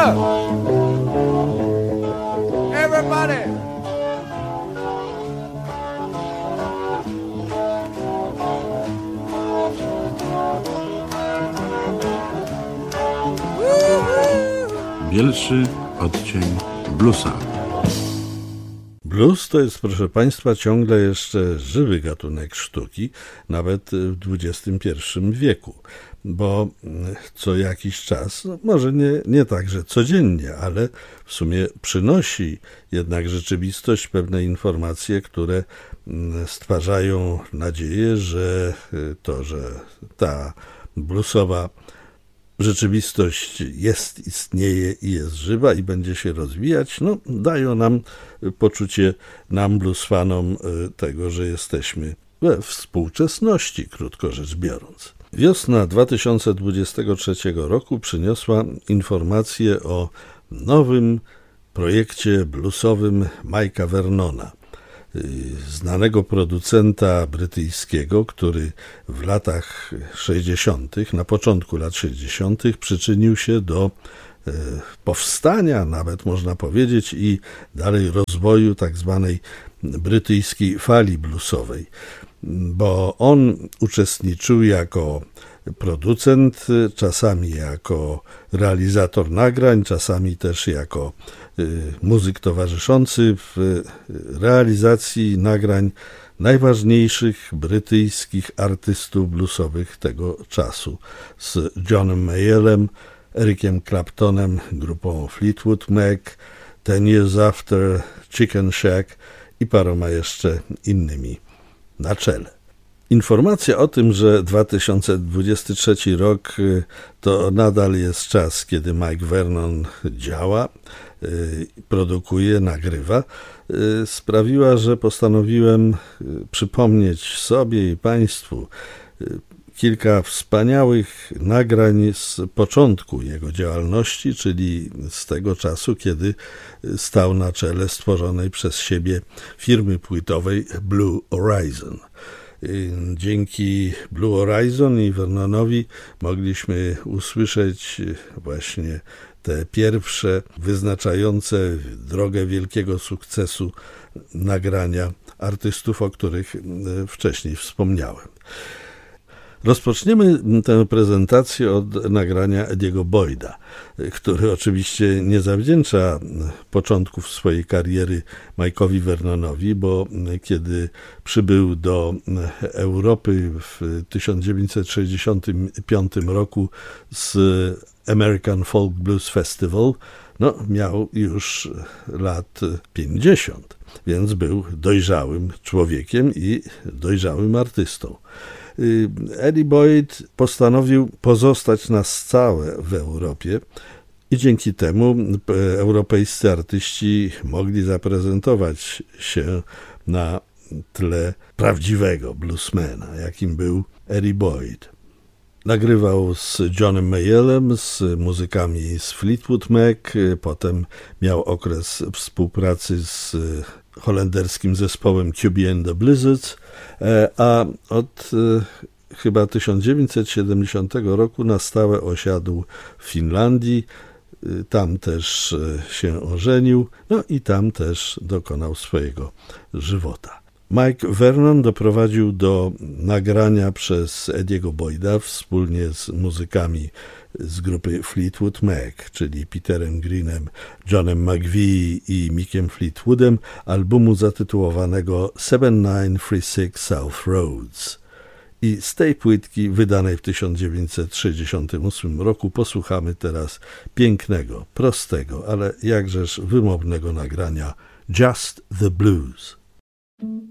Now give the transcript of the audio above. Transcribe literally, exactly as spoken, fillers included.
up! Everybody! Bielszy odcień bluesa. Blues to jest, proszę Państwa, ciągle jeszcze żywy gatunek sztuki, nawet w dwudziestym pierwszym wieku, bo co jakiś czas, no może nie, nie tak, że codziennie, ale w sumie przynosi jednak rzeczywistość pewne informacje, które stwarzają nadzieję, że to, że ta bluesowa rzeczywistość jest, istnieje i jest żywa i będzie się rozwijać, no dają nam poczucie, nam bluesfanom, tego, że jesteśmy we współczesności, krótko rzecz biorąc. Wiosna dwa tysiące dwudziestego trzeciego roku przyniosła informację o nowym projekcie bluesowym Mike'a Vernona, znanego producenta brytyjskiego, który w latach sześćdziesiątych, na początku lat sześćdziesiątych przyczynił się do powstania, nawet można powiedzieć, i dalej rozwoju tak zwanej brytyjskiej fali bluesowej, bo on uczestniczył jako producent, czasami jako realizator nagrań, czasami też jako muzyk towarzyszący w realizacji nagrań najważniejszych brytyjskich artystów bluesowych tego czasu, z Johnem Mayallem, Ericiem Claptonem, grupą Fleetwood Mac, Ten Years After, Chicken Shack i paroma jeszcze innymi na czele. Informacja o tym, że dwa tysiące dwudziesty trzeci rok to nadal jest czas, kiedy Mike Vernon działa, produkuje, nagrywa, sprawiła, że postanowiłem przypomnieć sobie i Państwu kilka wspaniałych nagrań z początku jego działalności, czyli z tego czasu, kiedy stał na czele stworzonej przez siebie firmy płytowej Blue Horizon. Dzięki Blue Horizon i Vernonowi mogliśmy usłyszeć właśnie te pierwsze, wyznaczające drogę wielkiego sukcesu nagrania artystów, o których wcześniej wspomniałem. Rozpoczniemy tę prezentację od nagrania Ediego Boyda, który oczywiście nie zawdzięcza początków swojej kariery Mike'owi Vernonowi, bo kiedy przybył do Europy w tysiąc dziewięćset sześćdziesiątym piątym roku z American Folk Blues Festival, no miał już lat pięćdziesiąt, więc był dojrzałym człowiekiem i dojrzałym artystą. Eddie Boyd postanowił pozostać na stałe w Europie i dzięki temu europejscy artyści mogli zaprezentować się na tle prawdziwego bluesmana, jakim był Eddie Boyd. Nagrywał z Johnem Mayallem, z muzykami z Fleetwood Mac, potem miał okres współpracy z holenderskim zespołem Q B and the Blizzards, a od chyba tysiąc dziewięćset siedemdziesiątego roku na stałe osiadł w Finlandii, tam też się ożenił, no i tam też dokonał swojego żywota. Mike Vernon doprowadził do nagrania przez Ediego Boyda wspólnie z muzykami z grupy Fleetwood Mac, czyli Peterem Greenem, Johnem McVie i Mickiem Fleetwoodem, albumu zatytułowanego siedem dziewięć trzy sześć South Roads. I z tej płytki wydanej w tysiąc dziewięćset sześćdziesiątym ósmym roku posłuchamy teraz pięknego, prostego, ale jakżeż wymownego nagrania Just the Blues.